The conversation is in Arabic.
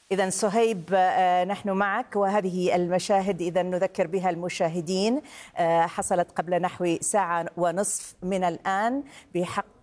إذا صهيب، نحن معك، وهذه المشاهد إذا نذكر بها المشاهدين حصلت قبل نحو ساعة ونصف من الآن بحق